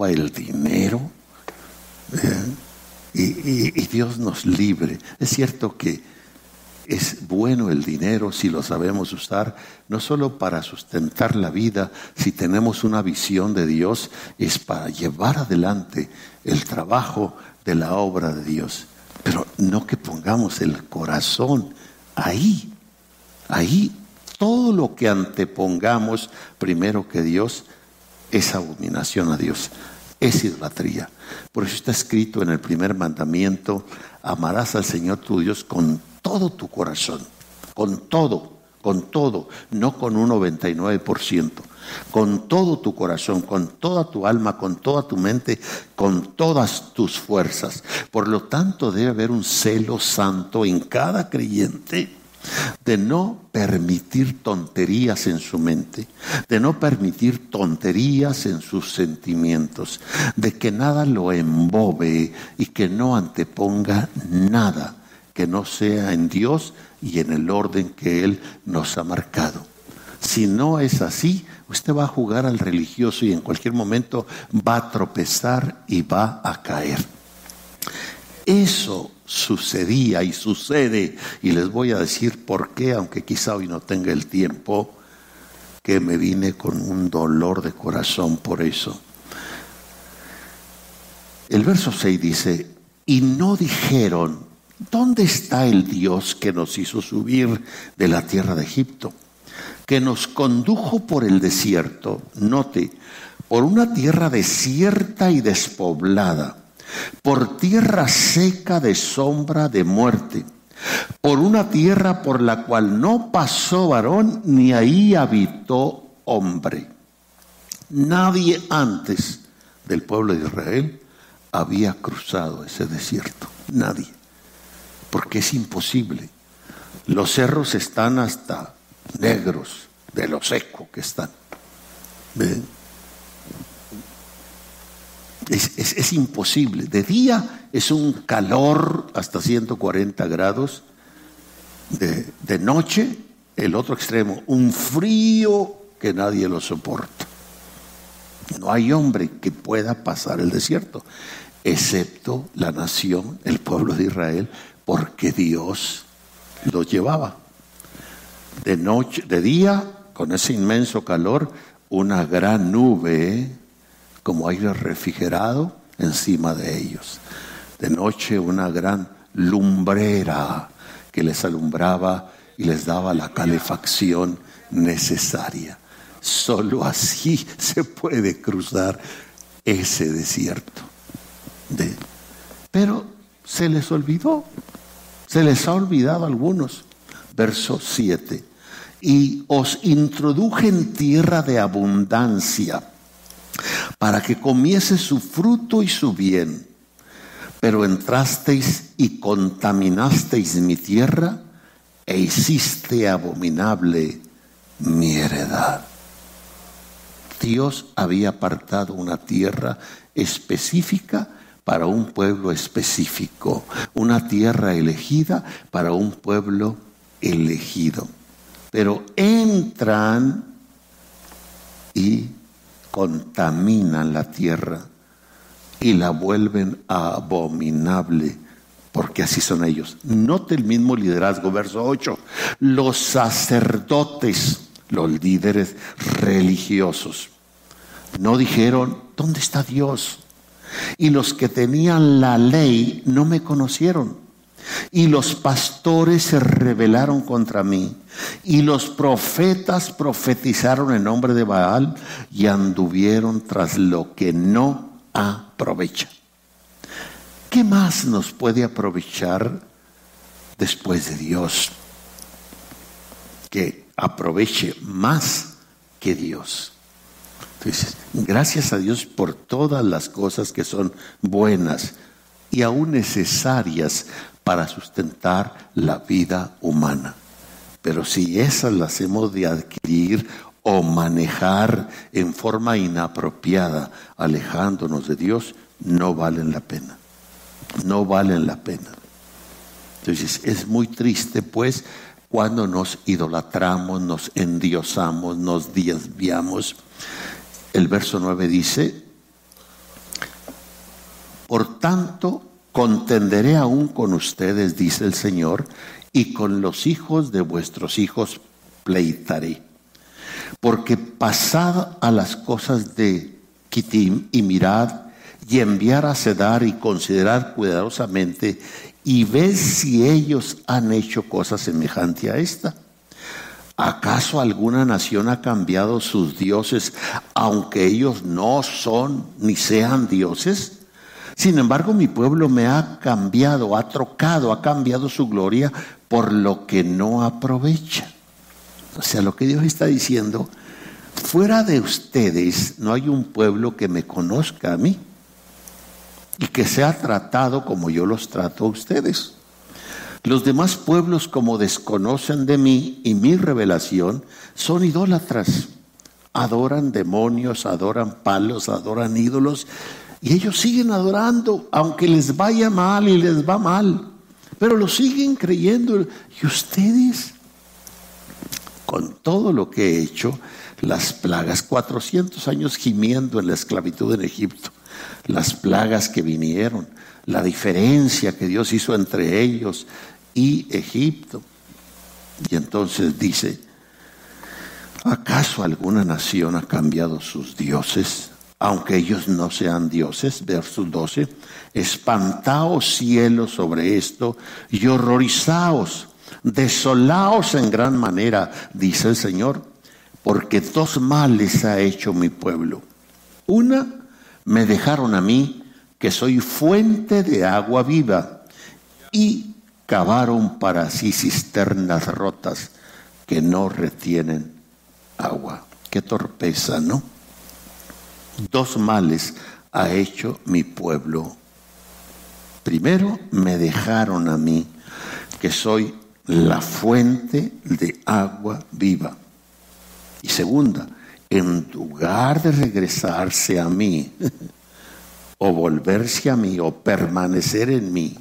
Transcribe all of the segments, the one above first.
el dinero, y Dios nos libre. Es cierto que es bueno el dinero si lo sabemos usar, no solo para sustentar la vida. Si tenemos una visión de Dios, es para llevar adelante el trabajo de la obra de Dios. Pero no que pongamos el corazón ahí. Todo lo que antepongamos primero que Dios es abominación a Dios, es idolatría. Por eso está escrito en el primer mandamiento: amarás al Señor tu Dios con todo tu corazón, con todo, no con un 99%, con todo tu corazón, con toda tu alma, con toda tu mente, con todas tus fuerzas. Por lo tanto, debe haber un celo santo en cada creyente de no permitir tonterías en su mente, de no permitir tonterías en sus sentimientos, de que nada lo embobe y que no anteponga nada que no sea en Dios y en el orden que Él nos ha marcado. Si no es así, usted va a jugar al religioso y en cualquier momento va a tropezar y va a caer. Eso sucedía y sucede, y les voy a decir por qué, aunque quizá hoy no tenga el tiempo, que me vine con un dolor de corazón por eso. El verso 6 dice: y no dijeron, ¿dónde está el Dios que nos hizo subir de la tierra de Egipto, que nos condujo por el desierto? Note, por una tierra desierta y despoblada, por tierra seca de sombra de muerte, por una tierra por la cual no pasó varón, ni ahí habitó hombre. Nadie antes del pueblo de Israel había cruzado ese desierto. Nadie. Porque es imposible. Los cerros están hasta negros de lo seco que están. ¿Ven? Es imposible. De día es un calor hasta 140 grados. De noche, el otro extremo, un frío que nadie lo soporta. No hay hombre que pueda pasar el desierto, excepto la nación, el pueblo de Israel, porque Dios los llevaba. De noche, de día, con ese inmenso calor, una gran nube como aire refrigerado encima de ellos. De noche, una gran lumbrera que les alumbraba y les daba la calefacción necesaria. Solo así se puede cruzar ese desierto. Pero se les olvidó, se les ha olvidado a algunos. Verso 7: y os introduje en tierra de abundancia, para que comiese su fruto y su bien. Pero entrasteis y contaminasteis mi tierra, e hiciste abominable mi heredad. Dios había apartado una tierra específica para un pueblo específico, una tierra elegida para un pueblo elegido. Pero entran y contaminan la tierra y la vuelven abominable, porque así son ellos. Note el mismo liderazgo, verso 8. Los sacerdotes, los líderes religiosos, no dijeron, ¿dónde está Dios? Y los que tenían la ley no me conocieron. Y los pastores se rebelaron contra mí. Y los profetas profetizaron en nombre de Baal y anduvieron tras lo que no aprovecha. ¿Qué más nos puede aprovechar después de Dios? Que aproveche más que Dios. Entonces, gracias a Dios por todas las cosas que son buenas y aún necesarias para sustentar la vida humana. Pero si esas las hemos de adquirir o manejar en forma inapropiada, alejándonos de Dios, no valen la pena. No valen la pena. Entonces, es muy triste, pues, cuando nos idolatramos, nos endiosamos, nos desviamos. El verso 9 dice: Por tanto, contenderé aún con ustedes, dice el Señor, y con los hijos de vuestros hijos pleitaré. Porque pasad a las cosas de Kittim y mirad, y enviar a Cedar y considerad cuidadosamente, y ved si ellos han hecho cosa semejante a esta. ¿Acaso alguna nación ha cambiado sus dioses, aunque ellos no son ni sean dioses? Sin embargo, mi pueblo me ha cambiado, ha cambiado su gloria por lo que no aprovecha. O sea, lo que Dios está diciendo, fuera de ustedes no hay un pueblo que me conozca a mí y que sea tratado como yo los trato a ustedes. Los demás pueblos, como desconocen de mí y mi revelación, son idólatras. Adoran demonios, adoran palos, adoran ídolos, y ellos siguen adorando, aunque les vaya mal y les va mal, pero lo siguen creyendo. Y ustedes, con todo lo que he hecho, las plagas, 400 años gimiendo en la esclavitud en Egipto, las plagas que vinieron, la diferencia que Dios hizo entre ellos y Egipto. Y entonces dice, ¿acaso alguna nación ha cambiado sus dioses, aunque ellos no sean dioses? Verso 12, espantaos cielos sobre esto y horrorizaos, desolaos en gran manera, dice el Señor, porque dos males ha hecho mi pueblo. Una, me dejaron a mí, que soy fuente de agua viva, y cavaron para sí cisternas rotas que no retienen agua. Qué torpeza, ¿no? Dos males ha hecho mi pueblo. Primero, me dejaron a mí, que soy la fuente de agua viva. Y segunda, en lugar de regresarse a mí, o volverse a mí, o permanecer en mí,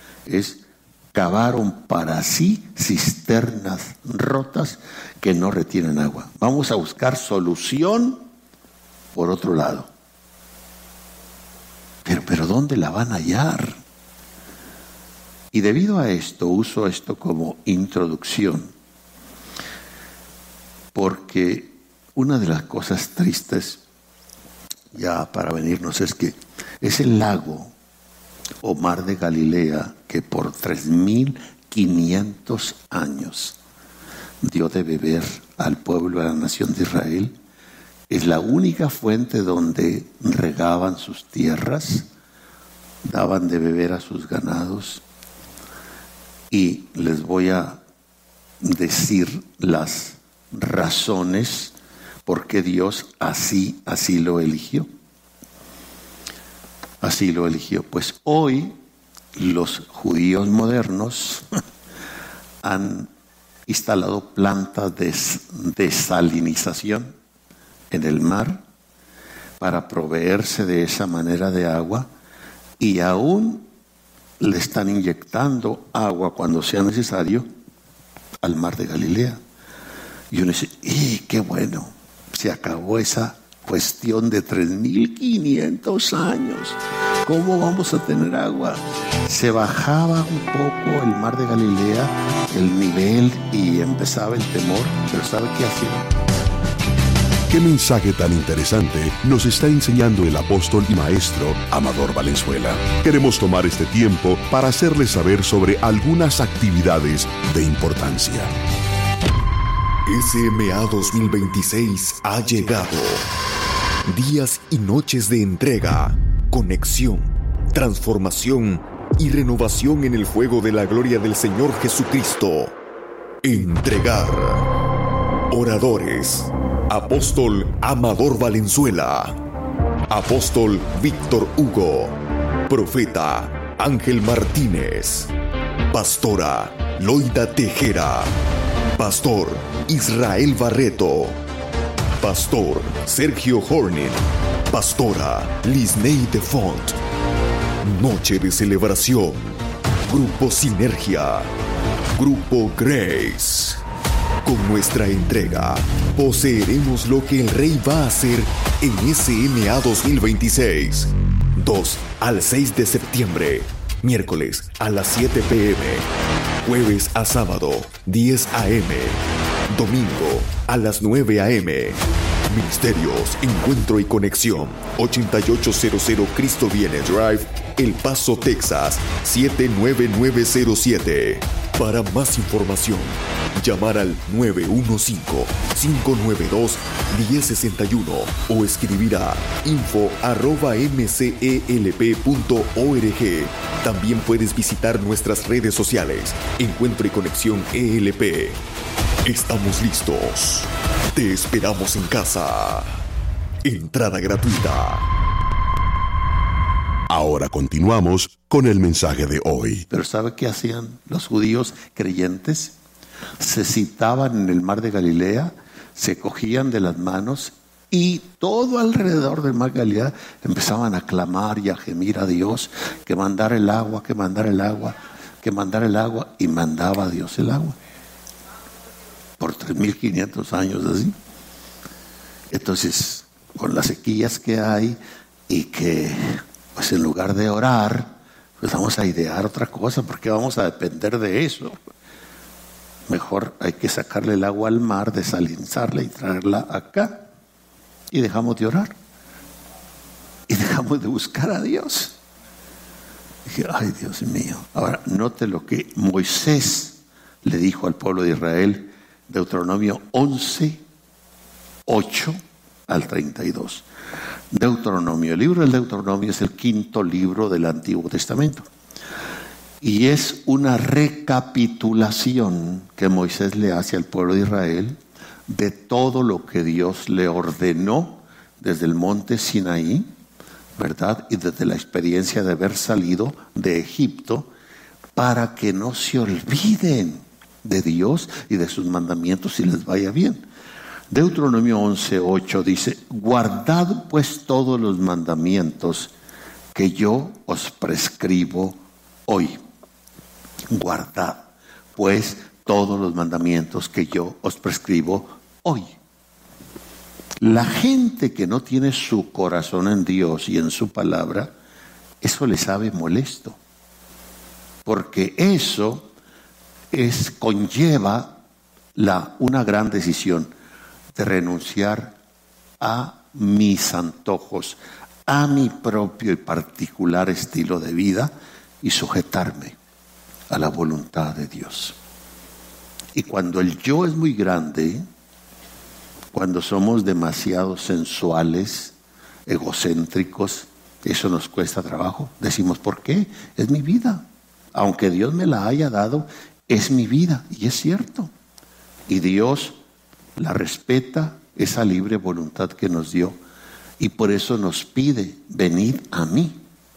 cavaron para sí cisternas rotas que no retienen agua. Vamos a buscar solución por otro lado. Pero ¿dónde la van a hallar? Y debido a esto, uso esto como introducción, porque una de las cosas tristes, ya para venirnos, es que es el lago o mar de Galilea que por 3.500 años dio de beber al pueblo de la nación de Israel. Es la única fuente donde regaban sus tierras, daban de beber a sus ganados. Y les voy a decir las razones por qué Dios así lo eligió. Así lo eligió. Pues hoy los judíos modernos han instalado plantas de desalinización en el mar para proveerse de esa manera de agua, y aún le están inyectando agua cuando sea necesario al mar de Galilea. Y uno dice, qué bueno, se acabó esa cuestión de 3.500 años. ¿Cómo vamos a tener agua? Se bajaba un poco el mar de Galilea, el nivel, y empezaba el temor. Pero ¿sabe qué hacía? ¿Qué mensaje tan interesante nos está enseñando el apóstol y maestro Amador Valenzuela? Queremos tomar este tiempo para hacerles saber sobre algunas actividades de importancia. SMA 2026 ha llegado. Días y noches de entrega, conexión, transformación y renovación en el fuego de la gloria del Señor Jesucristo. Entregar. Oradores: Apóstol Amador Valenzuela, Apóstol Víctor Hugo, Profeta Ángel Martínez, Pastora Loida Tejera, Pastor Israel Barreto, Pastor Sergio Hornin, Pastora Lisney de Font. Noche de celebración. Grupo Sinergia, Grupo Grace. Con nuestra entrega, poseeremos lo que el Rey va a hacer en SMA 2026. 2 al 6 de septiembre, miércoles a las 7 p.m., jueves a sábado, 10 a.m., domingo a las 9 a.m. Ministerios, Encuentro y Conexión, 8800 Cristo Viene Drive, El Paso, Texas, 79907. Para más información, llamar al 915-592-1061 o escribir a info@mcelp.org. También puedes visitar nuestras redes sociales, Encuentro y Conexión ELP. Estamos listos. Te esperamos en casa. Entrada gratuita. Ahora continuamos con el mensaje de hoy. Pero ¿sabe qué hacían los judíos creyentes? Se citaban en el mar de Galilea, se cogían de las manos y todo alrededor del mar de Galilea empezaban a clamar y a gemir a Dios, que mandara el agua, que mandara el agua, que mandara el agua, y mandaba a Dios el agua. Por 3.500 años así. Entonces, con las sequías que hay y que, pues en lugar de orar, pues vamos a idear otra cosa, porque vamos a depender de eso. Mejor hay que sacarle el agua al mar, desalinizarla y traerla acá. Y dejamos de orar. Y dejamos de buscar a Dios. Dije, ay, Dios mío. Ahora, note lo que Moisés le dijo al pueblo de Israel, Deuteronomio 11, 8 al 32. Deuteronomio, el libro del Deuteronomio es el quinto libro del Antiguo Testamento. Y es una recapitulación que Moisés le hace al pueblo de Israel de todo lo que Dios le ordenó desde el monte Sinaí, ¿verdad? Y desde la experiencia de haber salido de Egipto, para que no se olviden de Dios y de sus mandamientos y les vaya bien. Deuteronomio 11:8 dice: guardad pues todos los mandamientos que yo os prescribo hoy. Guardad pues todos los mandamientos que yo os prescribo hoy. La gente que no tiene su corazón en Dios y en su palabra, eso le sabe molesto, porque eso conlleva una gran decisión de renunciar a mis antojos, a mi propio y particular estilo de vida y sujetarme a la voluntad de Dios. Y cuando el yo es muy grande, cuando somos demasiado sensuales, egocéntricos, eso nos cuesta trabajo. Decimos, ¿por qué? Es mi vida. Aunque Dios me la haya dado, es mi vida. Y es cierto. Y Dios la respeta, esa libre voluntad que nos dio. Y por eso nos pide, venid a mí.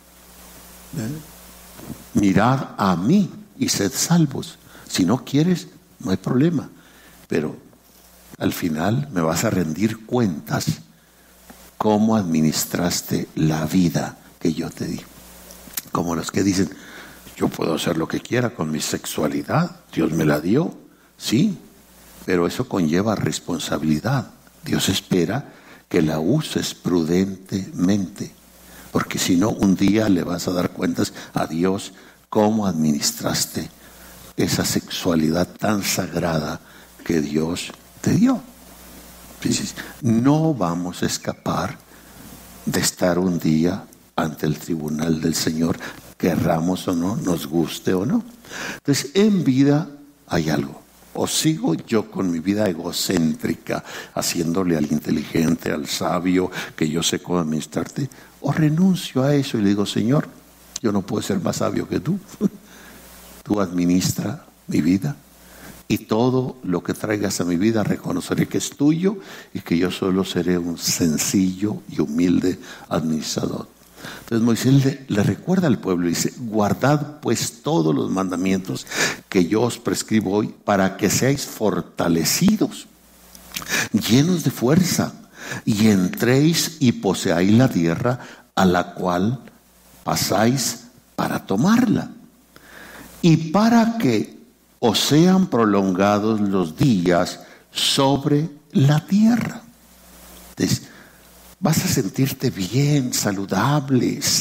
Mirad a mí y sed salvos. Si no quieres, no hay problema. Pero al final me vas a rendir cuentas cómo administraste la vida que yo te di. Como los que dicen, yo puedo hacer lo que quiera con mi sexualidad, Dios me la dio, sí, pero eso conlleva responsabilidad. Dios espera que la uses prudentemente, porque si no, un día le vas a dar cuentas a Dios cómo administraste esa sexualidad tan sagrada que Dios te dio. Entonces, no vamos a escapar de estar un día ante el tribunal del Señor, querramos o no, nos guste o no. Entonces, en vida hay algo. O sigo yo con mi vida egocéntrica, haciéndole al inteligente, al sabio, que yo sé cómo administrarte, o renuncio a eso y le digo, Señor, yo no puedo ser más sabio que tú. Tú administra mi vida y todo lo que traigas a mi vida reconoceré que es tuyo y que yo solo seré un sencillo y humilde administrador. Entonces Moisés le recuerda al pueblo y dice, guardad pues todos los mandamientos que yo os prescribo hoy para que seáis fortalecidos, llenos de fuerza y entréis y poseáis la tierra a la cual pasáis para tomarla. Y para que os sean prolongados los días sobre la tierra. Entonces, vas a sentirte bien, saludable,